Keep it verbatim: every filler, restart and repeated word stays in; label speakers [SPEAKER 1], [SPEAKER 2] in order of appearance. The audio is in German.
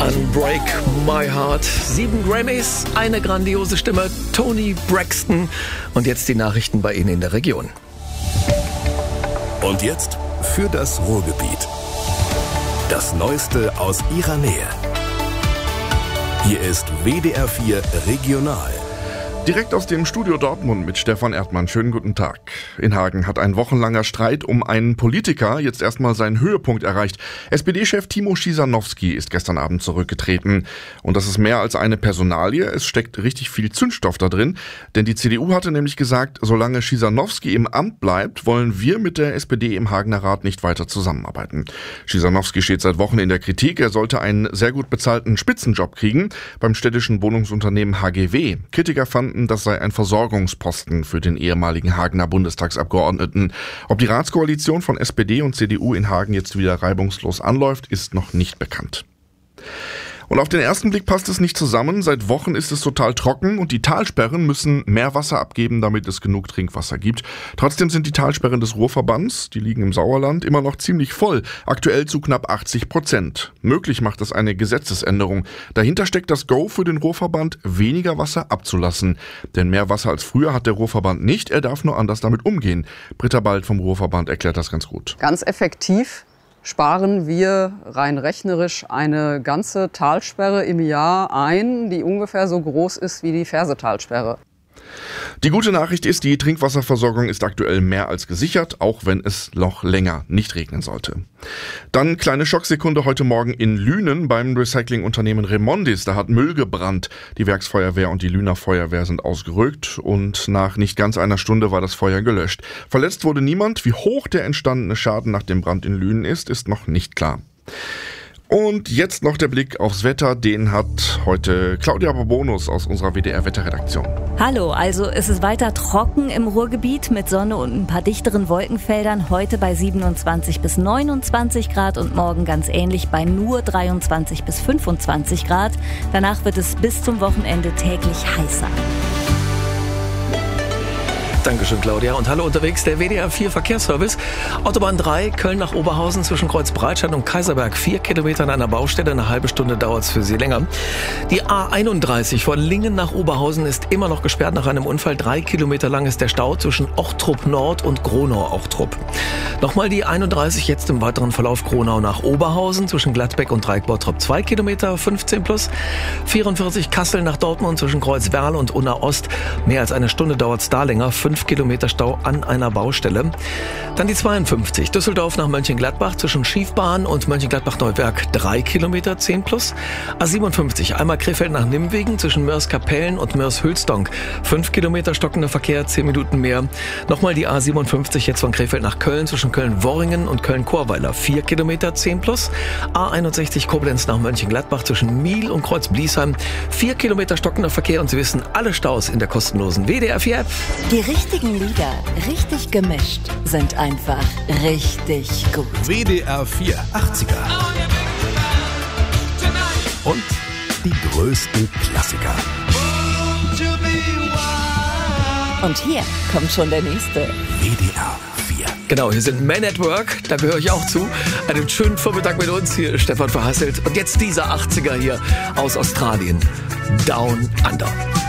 [SPEAKER 1] Unbreak My Heart. Sieben Grammys, eine grandiose Stimme, Toni Braxton. Und jetzt die Nachrichten bei Ihnen in der Region.
[SPEAKER 2] Und jetzt für das Ruhrgebiet. Das Neueste aus Ihrer Nähe. Hier ist W D R vier Regional.
[SPEAKER 3] Direkt aus dem Studio Dortmund mit Stefan Erdmann. Schönen guten Tag. In Hagen hat ein wochenlanger Streit um einen Politiker jetzt erstmal seinen Höhepunkt erreicht. S P D-Chef Timo Schisanowski ist gestern Abend zurückgetreten. Und das ist mehr als eine Personalie. Es steckt richtig viel Zündstoff da drin. Denn die C D U hatte nämlich gesagt, solange Schisanowski im Amt bleibt, wollen wir mit der S P D im Hagener Rat nicht weiter zusammenarbeiten. Schisanowski steht seit Wochen in der Kritik. Er sollte einen sehr gut bezahlten Spitzenjob kriegen beim städtischen Wohnungsunternehmen H G W. Kritiker fanden, das sei ein Versorgungsposten für den ehemaligen Hagener Bundestagsabgeordneten. Ob die Ratskoalition von S P D und C D U in Hagen jetzt wieder reibungslos anläuft, ist noch nicht bekannt. Und auf den ersten Blick passt es nicht zusammen. Seit Wochen ist es total trocken und die Talsperren müssen mehr Wasser abgeben, damit es genug Trinkwasser gibt. Trotzdem sind die Talsperren des Ruhrverbands, die liegen im Sauerland, immer noch ziemlich voll. Aktuell zu knapp achtzig Prozent. Möglich macht es eine Gesetzesänderung. Dahinter steckt das Go für den Ruhrverband, weniger Wasser abzulassen. Denn mehr Wasser als früher hat der Ruhrverband nicht. Er darf nur anders damit umgehen. Britta Bald vom Ruhrverband erklärt das ganz gut.
[SPEAKER 4] Ganz effektiv sparen wir rein rechnerisch eine ganze Talsperre im Jahr ein, die ungefähr so groß ist wie die Fersetalsperre.
[SPEAKER 3] Die gute Nachricht ist, die Trinkwasserversorgung ist aktuell mehr als gesichert, auch wenn es noch länger nicht regnen sollte. Dann kleine Schocksekunde heute Morgen in Lünen beim Recyclingunternehmen Remondis. Da hat Müll gebrannt. Die Werksfeuerwehr und die Lüner Feuerwehr sind ausgerückt und nach nicht ganz einer Stunde war das Feuer gelöscht. Verletzt wurde niemand. Wie hoch der entstandene Schaden nach dem Brand in Lünen ist, ist noch nicht klar. Und jetzt noch der Blick aufs Wetter, den hat heute Claudia Bobonus aus unserer W D R-Wetterredaktion.
[SPEAKER 5] Hallo, also es ist weiter trocken im Ruhrgebiet mit Sonne und ein paar dichteren Wolkenfeldern. Heute bei siebenundzwanzig bis neunundzwanzig Grad und morgen ganz ähnlich bei nur dreiundzwanzig bis fünfundzwanzig Grad. Danach wird es bis zum Wochenende täglich heißer.
[SPEAKER 1] Dankeschön, Claudia. Und hallo unterwegs, der W D R vier Verkehrsservice. Autobahn drei, Köln nach Oberhausen zwischen Kreuzbreitstein und Kaiserberg. Vier Kilometer an einer Baustelle, eine halbe Stunde dauert es für Sie länger. Die A einunddreißig von Lingen nach Oberhausen ist immer noch gesperrt nach einem Unfall. Drei Kilometer lang ist der Stau zwischen Ochtrup Nord und Gronau-Ochtrup. Nochmal die einunddreißig, jetzt im weiteren Verlauf Gronau nach Oberhausen zwischen Gladbeck und Dreieck-Bottrop. Zwei Kilometer, fünfzehn plus. vierundvierzig Kassel nach Dortmund zwischen Kreuzwerl und Unna Ost. Mehr als eine Stunde dauert es da länger. Fünf Kilometer Stau an einer Baustelle. Dann die zweiundfünfzig, Düsseldorf nach Mönchengladbach zwischen Schiefbahn und Mönchengladbach-Neuwerk. Drei Kilometer, zehn plus. A siebenundfünfzig, einmal Krefeld nach Nimwegen zwischen Mörs-Kapellen und Mörs-Hülsdonk. Fünf Kilometer stockender Verkehr, zehn Minuten mehr. Nochmal die A siebenundfünfzig, jetzt von Krefeld nach Köln zwischen Köln-Worringen und Köln-Chorweiler. Vier Kilometer, zehn plus. A einundsechzig, Koblenz nach Mönchengladbach zwischen Miel und Kreuz-Bliesheim. Vier Kilometer stockender Verkehr und Sie wissen, alle Staus in der kostenlosen W D R vier App.
[SPEAKER 5] Die richtigen Lieder, richtig gemischt, sind einfach richtig gut.
[SPEAKER 2] W D R vier achtziger. Und die größten Klassiker.
[SPEAKER 5] Und hier kommt schon der nächste.
[SPEAKER 2] W D R vier.
[SPEAKER 1] Genau, hier sind Men at Work, da gehöre ich auch zu. Einen schönen Vormittag mit uns, hier ist Stefan Verhasselt. Und jetzt dieser achtziger hier aus Australien. Down Under.